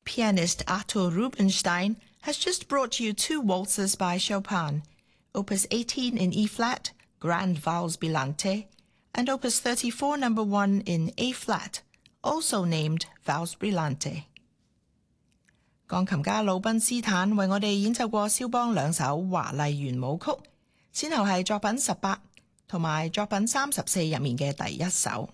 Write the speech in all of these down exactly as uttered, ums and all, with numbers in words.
Pianist Artur Rubinstein has just brought you two waltzes by Chopin, Opus eighteen in E-flat, Grand Vals Brillante, and Opus thirty-four number one in A-flat, also named Vals Brillante. 鋼琴家魯賓斯坦為我哋演奏過肖邦兩首華麗圓舞曲，先後係作品十八同埋作品三十四入面嘅第一首。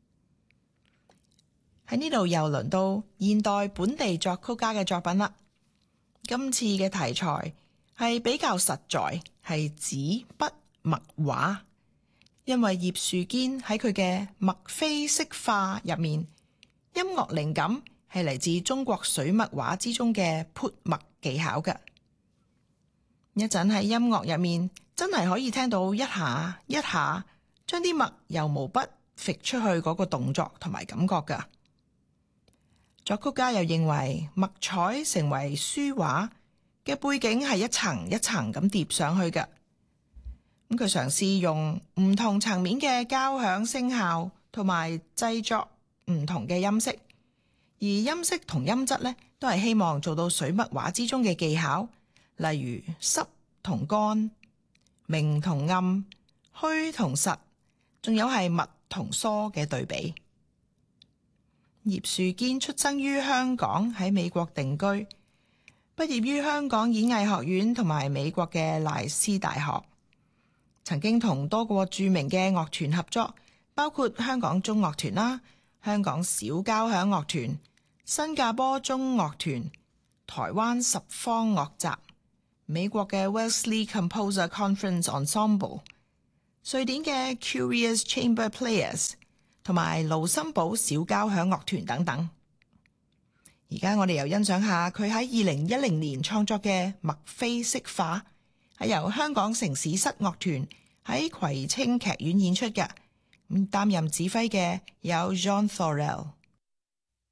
喺呢度又輪到現代本地作曲家嘅作品啦。今次嘅題材係比較實在，係紙筆墨畫，因為葉樹堅喺佢嘅《墨菲色化》入面，音樂靈感係嚟自中國水墨畫之中嘅潑墨技巧嘅。一陣喺音樂入面真係可以聽到一下一下將啲墨由毛筆揈出去嗰個動作同埋感覺㗎。作曲家又認為墨彩成為書畫嘅背景係一層一層咁疊上去嘅。咁佢嘗試用唔同層面嘅交響聲效同埋製作唔同嘅音色，而音色同音質呢都係希望做到水墨畫之中嘅技巧，例如濕同乾、明同暗、虛同實，仲有係密同疏嘅對比。葉樹堅出生於香港，喺美國定居，畢業於香港演藝學院同埋美國嘅賴斯大學，曾經同多個著名嘅樂團合作，包括香港中樂團啦、香港小交響樂團、新加坡中樂團、台灣十方樂集、美國嘅 Wellesley Composer Conference Ensemble、瑞典嘅 Curious Chamber Players 同埋盧森堡小交響樂團等等。而家我哋又欣賞下佢喺二零一零年創作嘅《墨菲色化》，係由香港城市室樂團喺葵青劇院演出嘅。咁擔任指揮嘅有 Jean Thorel。